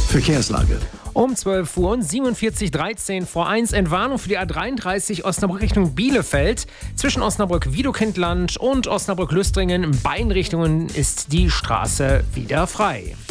Verkehrslage. Um 12 Uhr und 47:13 vor 1 Entwarnung für die A33 Osnabrück Richtung Bielefeld. Zwischen Osnabrück-Wiedokindland und Osnabrück-Lüstringen in beiden Richtungen ist die Straße wieder frei.